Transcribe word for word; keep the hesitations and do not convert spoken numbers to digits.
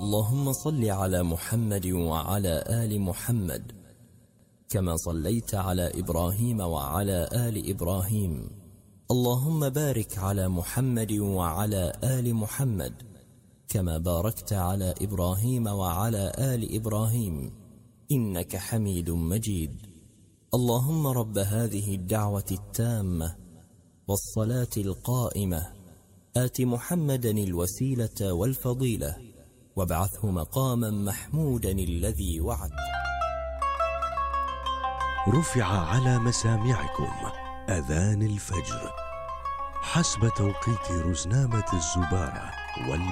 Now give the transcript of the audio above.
اللهم صل على محمد وعلى آل محمد كما صليت على إبراهيم وعلى آل إبراهيم. اللهم بارك على محمد وعلى آل محمد كما باركت على إبراهيم وعلى آل إبراهيم إنك حميد مجيد. اللهم رب هذه الدعوة التامة والصلاة القائمة آت محمدا الوسيلة والفضيلة وابعثه مقاما محمودا الذي وعد. رفع على مسامعكم أذان الفجر حسب توقيت رزنامة الزبارة والبحر.